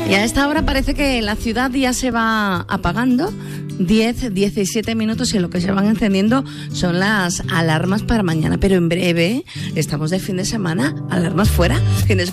Y a esta hora parece que la ciudad ya se va apagando. 10, 17 minutos y lo que se van encendiendo son las alarmas para mañana. Pero en breve, estamos de fin de semana, alarmas fuera. Tienes